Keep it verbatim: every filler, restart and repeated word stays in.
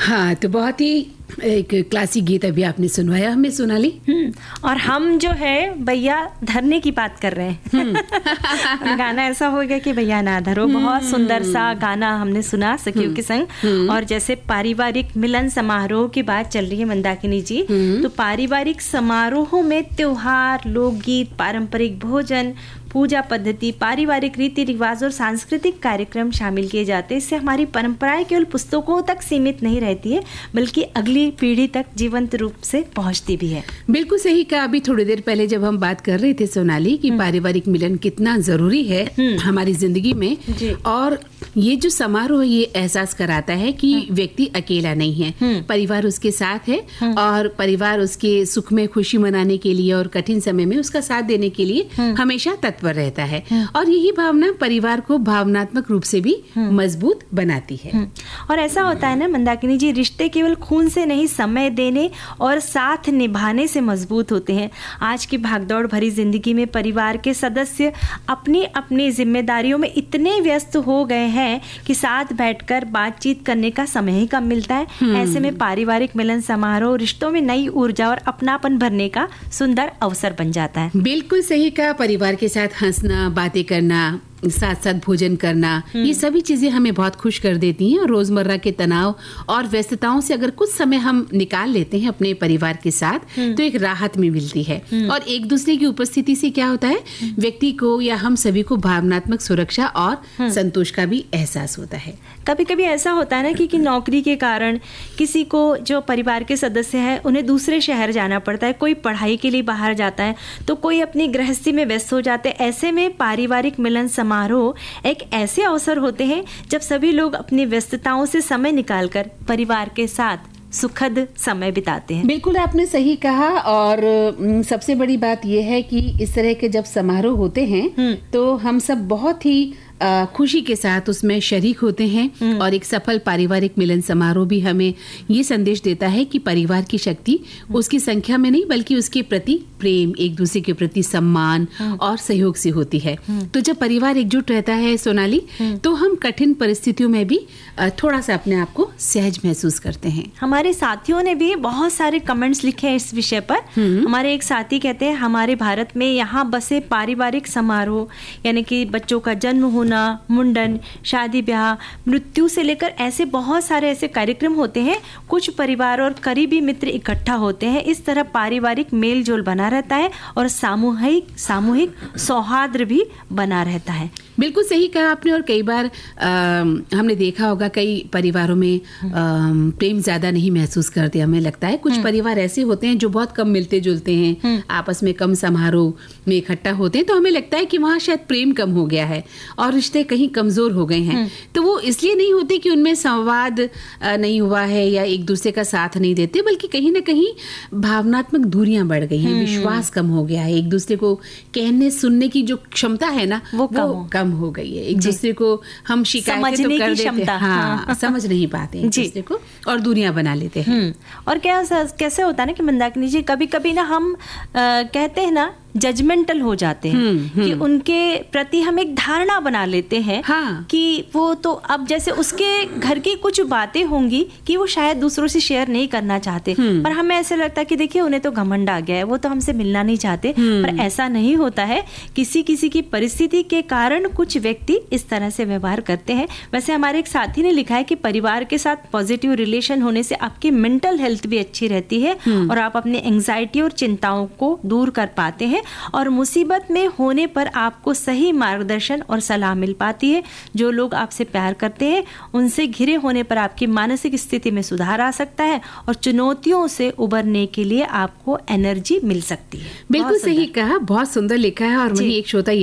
हाँ, तो बहुत ही एक क्लासिक गीत अभी आपने सुनवाया हमें, सोनाली। और हम जो है भैया धरने की बात कर रहे हैं। गाना ऐसा हो गया कि भैया ना धरो, बहुत सुंदर सा गाना हमने सुना सखियों के संग। और जैसे पारिवारिक मिलन समारोह की बात चल रही है मंदाकिनी जी, तो पारिवारिक समारोहों में त्योहार, लोकगीत, पारंपरिक भोजन, पूजा पद्धति, पारिवारिक रीति रिवाज और सांस्कृतिक कार्यक्रम शामिल किए जाते हैं। इससे हमारी परंपराएं केवल पुस्तकों तक सीमित नहीं रहती है, बल्कि अगली पीढ़ी तक जीवंत रूप से पहुंचती भी है। बिल्कुल सही कहा। अभी थोड़ी देर पहले जब हम बात कर रहे थे सोनाली कि पारिवारिक मिलन कितना जरूरी है हमारी जिंदगी में, और ये जो समारोह ये एहसास कराता है कि व्यक्ति अकेला नहीं है, परिवार उसके साथ है और परिवार उसके सुख में खुशी मनाने के लिए और कठिन समय में उसका साथ देने के लिए हमेशा तत्पर रहता है। और यही भावना परिवार को भावनात्मक रूप से भी मजबूत बनाती है। और ऐसा होता है ना मंदाकिनी जी, रिश्ते केवल खून से नहीं, समय देने और साथ निभाने से मजबूत होते हैं। आज की भागदौड़ भरी जिंदगी में परिवार के सदस्य अपनी अपनी जिम्मेदारियों में इतने व्यस्त हो गए हैं कि साथ बैठकर बातचीत करने का समय ही कम मिलता है। ऐसे में पारिवारिक मिलन समारोह रिश्तों में नई ऊर्जा और अपनापन भरने का सुंदर अवसर बन जाता है। बिल्कुल सही कहा। परिवार के साथ हंसना, बातें करना, साथ साथ भोजन करना, ये सभी चीजें हमें बहुत खुश कर देती हैं। और रोजमर्रा के तनाव और व्यस्तताओं से अगर कुछ समय हम निकाल लेते हैं अपने परिवार के साथ, तो एक राहत में मिलती है। और एक दूसरे की उपस्थिति से क्या होता है, व्यक्ति को या हम सभी को भावनात्मक सुरक्षा और संतोष का भी एहसास होता है। कभी कभी ऐसा होता है ना कि, कि नौकरी के कारण किसी को, जो परिवार के सदस्य हैं, उन्हें दूसरे शहर जाना पड़ता है, कोई पढ़ाई के लिए बाहर जाता है, तो कोई अपनी गृहस्थी में व्यस्त हो जाते हैं। ऐसे में पारिवारिक मिलन समारोह एक ऐसे अवसर होते हैं जब सभी लोग अपनी व्यस्तताओं से समय निकालकर परिवार के साथ सुखद समय बिताते हैं। बिल्कुल आपने सही कहा। और सबसे बड़ी बात यह है कि इस तरह के जब समारोह होते हैं तो हम सब बहुत ही खुशी के साथ उसमें शरीक होते हैं। और एक सफल पारिवारिक मिलन समारोह भी हमें ये संदेश देता है कि परिवार की शक्ति उसकी संख्या में नहीं, बल्कि उसके प्रति प्रेम, एक दूसरे के प्रति सम्मान और सहयोग से होती है। तो जब परिवार एकजुट रहता है सोनाली, तो हम कठिन परिस्थितियों में भी थोड़ा सा अपने आप को सहज महसूस करते हैं। हमारे साथियों ने भी बहुत सारे कमेंट्स लिखे हैं इस विषय पर। हमारे एक साथी कहते हैं, हमारे भारत में यहाँ बसे पारिवारिक समारोह, यानी कि बच्चों का जन्म होना, मुंडन, शादी ब्याह, मृत्यु से लेकर ऐसे बहुत सारे ऐसे कार्यक्रम होते हैं। कुछ परिवार और करीबी मित्र इकट्ठा होते हैं। इस तरह पारिवारिक मेल जोल बना रहता है और सामूहिक सामूहिक सौहार्द भी बना रहता है। बिल्कुल सही कहा आपने। और कई बार आ, हमने देखा होगा कई परिवारों में आ, प्रेम ज्यादा नहीं महसूस करते, हमें लगता है। कुछ परिवार ऐसे होते हैं जो बहुत कम मिलते जुलते हैं, आपस में कम समारोह में इकट्ठा होते हैं, तो हमें लगता है कि वहाँ शायद प्रेम कम हो गया है और रिश्ते कहीं कमजोर हो गए हैं। तो वो इसलिए नहीं होते कि उनमें संवाद नहीं हुआ है या एक दूसरे का साथ नहीं देते, बल्कि कहीं ना कहीं भावनात्मक दूरियां बढ़ गई हैं, विश्वास कम हो गया है, एक दूसरे को कहने सुनने की जो क्षमता है ना वो, वो कम हो गई है। एक दूसरे को हम शिकायतें तो कर देते हैं, हाँ, समझ नहीं पाते एक दूसरे को और दूरियां बना लेते हैं। और क्या कैसे होता है ना कि मंदाकिनी जी, कभी कभी ना हम आ, कहते हैं ना जजमेंटल हो जाते हैं हुँ, हुँ. कि उनके प्रति हम एक धारणा बना लेते हैं हाँ. कि वो तो अब जैसे उसके घर की कुछ बातें होंगी कि वो शायद दूसरों से शेयर नहीं करना चाहते, पर हमें ऐसा लगता है कि देखिए उन्हें तो घमंड आ गया है, वो तो हमसे मिलना नहीं चाहते। पर ऐसा नहीं होता है। किसी किसी की परिस्थिति के कारण कुछ व्यक्ति इस तरह से व्यवहार करते हैं। वैसे हमारे एक साथी ने लिखा है कि परिवार के साथ पॉजिटिव रिलेशन होने से आपकी मेंटल हेल्थ भी अच्छी रहती है और आप अपनी एंग्जाइटी और चिंताओं को दूर कर पाते हैं और मुसीबत में होने पर आपको सही मार्गदर्शन और सलाह मिल पाती है। जो लोग आपसे प्यार करते हैं उनसे घिरे होने पर आपकी मानसिक स्थिति में सुधार आ सकता है और चुनौतियों से उबरने के लिए आपको एनर्जी मिल सकती है। बिल्कुल सही कहा, बहुत सुंदर लिखा है। और वही एक श्रोता